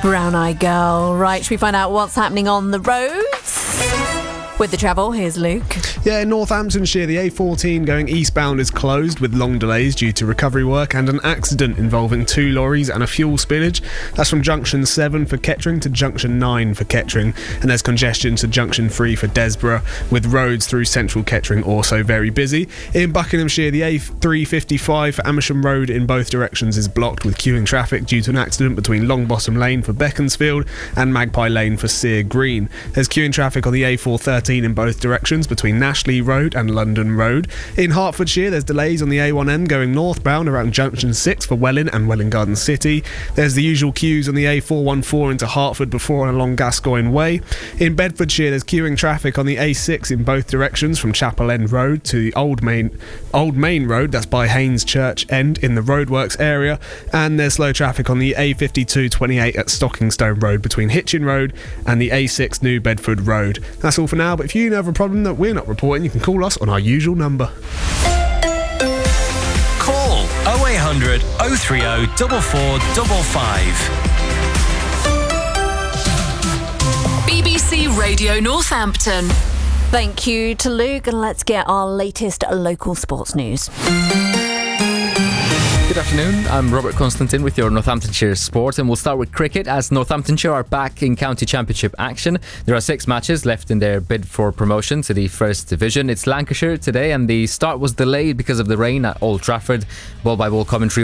Brown Eye Girl. Right, should we find out what's happening on the roads? With the travel, here's Luke. Yeah, in Northamptonshire, the A14 going eastbound is closed with long delays due to recovery work and an accident involving 2 lorries and a fuel spillage. That's from junction 7 for Kettering to junction 9 for Kettering, and there's congestion to junction 3 for Desborough, with roads through central Kettering also very busy. In Buckinghamshire, the A355 for Amersham Road in both directions is blocked with queuing traffic due to an accident between Longbottom Lane for Beaconsfield and Magpie Lane for Sear Green. There's queuing traffic on the A413 in both directions between Nashley Road and London Road. In Hertfordshire, there's delays on the A1M going northbound around junction 6 for Welwyn and Welwyn Garden City. There's the usual queues on the A414 into Hertford before and along Gascoigne Way. In Bedfordshire, there's queuing traffic on the A6 in both directions from Chapel End Road to the Old Main Road, that's by Haynes Church End in the roadworks area, and there's slow traffic on the A5228 at Stockingstone Road between Hitchin Road and the A6 New Bedford Road. That's all for now, but if you have a problem that we're not reporting, you can call us on our usual number. Call 0800 030 4455. BBC Radio Northampton. Thank you to Luke, and let's get our latest local sports news. Good afternoon, I'm Robert Constantine with your Northamptonshire Sport, and we'll start with cricket as Northamptonshire are back in County Championship action. There are 6 matches left in their bid for promotion to the First Division. It's Lancashire today, and the start was delayed because of the rain at Old Trafford. Ball by ball commentary